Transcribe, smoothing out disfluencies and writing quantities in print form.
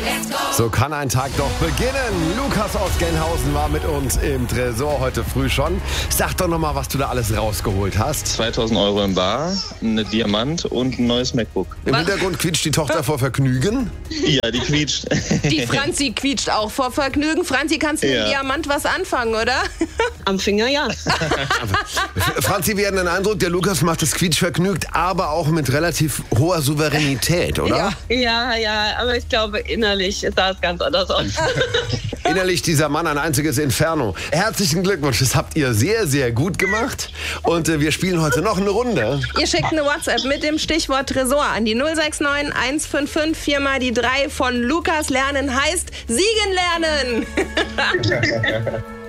So kann ein Tag doch beginnen. Lukas aus Gelnhausen war mit uns im Tresor heute früh schon. Sag doch nochmal, was du da alles rausgeholt hast. 2.000 Euro im Bar, eine Diamant und ein neues MacBook. Im Hintergrund quietscht die Tochter vor Vergnügen. Ja, die quietscht. Die Franzi quietscht auch vor Vergnügen. Franzi, kannst du mit dem Diamant was anfangen, oder? Am Finger, ja. Franzi, wir hatten den Eindruck, der Lukas macht das quietschvergnügt, aber auch mit relativ hoher Souveränität, oder? Ja, aber ich glaube, innerlich sah es ganz anders aus. Innerlich dieser Mann ein einziges Inferno. Herzlichen Glückwunsch, das habt ihr sehr, sehr gut gemacht. Und wir spielen heute noch eine Runde. Ihr schickt eine WhatsApp mit dem Stichwort Tresor an die 069 155 4 mal die 3 von Lukas. Lernen heißt Siegen lernen.